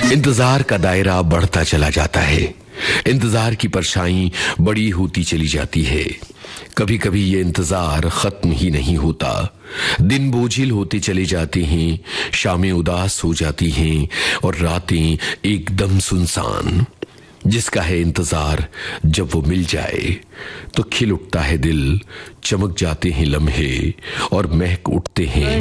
इंतजार का दायरा बढ़ता चला जाता है। इंतजार की परछाई बड़ी होती चली जाती है। कभी कभी ये इंतजार खत्म ही नहीं होता। दिन बोझिल होते चले जाते हैं, शामें उदास हो जाती हैं और रातें एकदम सुनसान। जिसका है इंतजार, जब वो मिल जाए तो खिल उठता है दिल, चमक जाते हैं लम्हे और महक उठते हैं